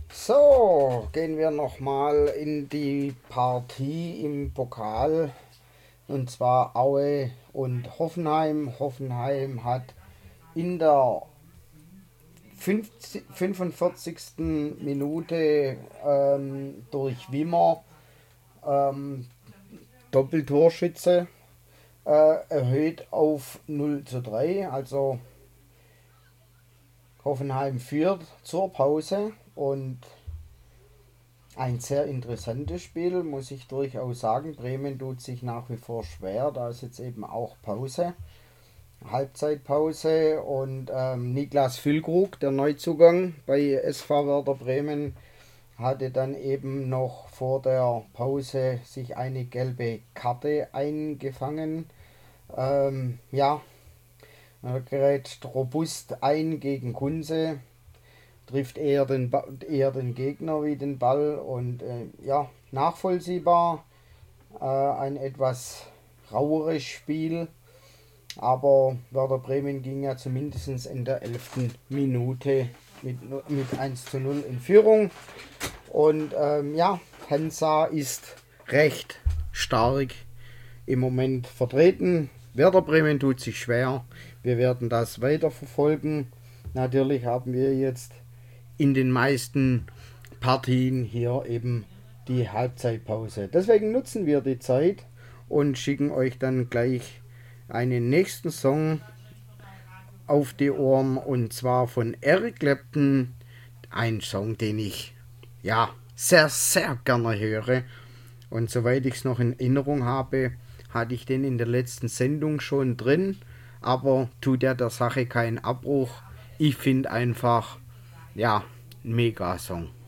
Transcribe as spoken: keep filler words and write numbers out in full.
So, gehen wir nochmal in die Partie im Pokal. Und zwar Aue und Hoffenheim. Hoffenheim hat in der fünfzig fünfundvierzigsten Minute ähm, durch Wimmer, ähm, Doppeltorschütze, äh, erhöht auf null zu drei. Also Hoffenheim führt zur Pause und ein sehr interessantes Spiel, muss ich durchaus sagen. Bremen tut sich nach wie vor schwer. Da ist jetzt eben auch Pause, Halbzeitpause. Und ähm, Niklas Füllkrug, der Neuzugang bei S V Werder Bremen, hatte dann eben noch vor der Pause sich eine gelbe Karte eingefangen. Ähm, ja, er gerät robust ein gegen Kunze, trifft eher den, eher den Gegner wie den Ball und äh, ja, nachvollziehbar. Äh, ein etwas raueres Spiel, aber Werder Bremen ging ja zumindest in der elften Minute mit, mit eins zu null in Führung. Und ähm, ja, Hansa ist recht stark im Moment vertreten. Werder Bremen tut sich schwer. Wir werden das weiter verfolgen. Natürlich haben wir jetzt in den meisten Partien hier eben die Halbzeitpause. Deswegen nutzen wir die Zeit und schicken euch dann gleich einen nächsten Song auf die Ohren, und zwar von Eric Clapton. Ein Song, den ich ja sehr, sehr gerne höre. Und soweit ich es noch in Erinnerung habe, hatte ich den in der letzten Sendung schon drin. Aber tut er der Sache keinen Abbruch. Ich finde einfach, ja, ein Mega-Song.